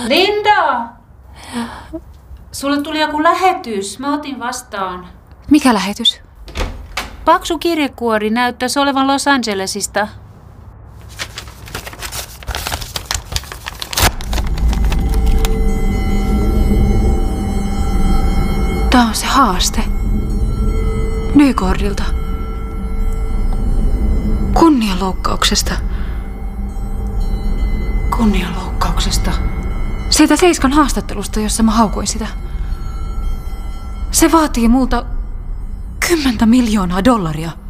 Linda! Sulle tuli joku lähetys. Mä otin vastaan. Mikä lähetys? Paksu kirjekuori näyttäisi olevan Los Angelesista. Tää on se haaste. Nykordilta. Kunnianloukkauksesta. Kunnianloukkauksesta. Siitä Seiskan haastattelusta, jossa mä haukuin sitä. Se vaatii multa $10 miljoonaa.